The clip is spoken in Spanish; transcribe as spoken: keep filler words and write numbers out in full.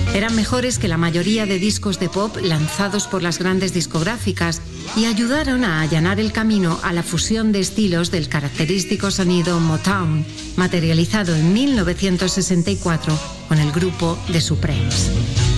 Eran mejores que la mayoría de discos de pop lanzados por las grandes discográficas y ayudaron a allanar el camino a la fusión de estilos del característico sonido Motown, materializado en mil novecientos sesenta y cuatro con el grupo The Supremes.